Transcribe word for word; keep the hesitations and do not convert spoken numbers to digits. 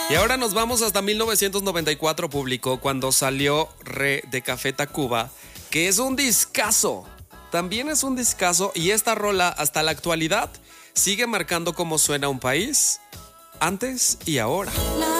Y ahora nos vamos hasta mil novecientos noventa y cuatro, publicó cuando salió Re de Café Tacuba, que es un discazo. También es un discazo y esta rola hasta la actualidad sigue marcando cómo suena un país antes y ahora. La